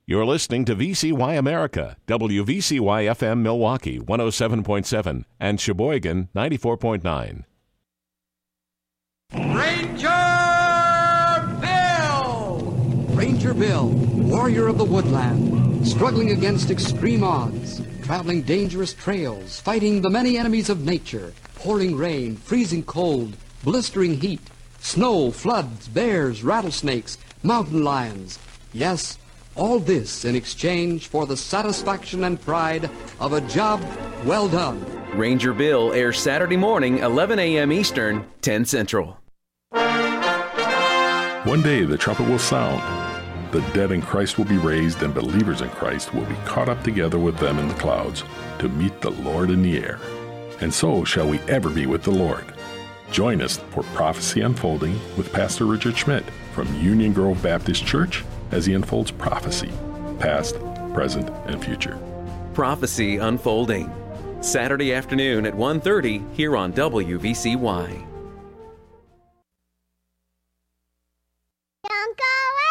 You're listening to VCY America, WVCY FM Milwaukee 107.7 and Sheboygan 94.9. Ranger Bill! Ranger Bill, warrior of the woodland, struggling against extreme odds, traveling dangerous trails, fighting the many enemies of nature, pouring rain, freezing cold, blistering heat, snow, floods, bears, rattlesnakes, mountain lions. Yes, all this in exchange for the satisfaction and pride of a job well done. Ranger Bill airs Saturday morning, 11 a.m. Eastern, 10 Central. One day the trumpet will sound. The dead in Christ will be raised, and believers in Christ will be caught up together with them in the clouds to meet the Lord in the air. And so shall we ever be with the Lord. Join us for Prophecy Unfolding with Pastor Richard Schmidt from Union Grove Baptist Church as he unfolds prophecy, past, present, and future. Prophecy Unfolding, Saturday afternoon at 1:30 here on WVCY. Don't go away!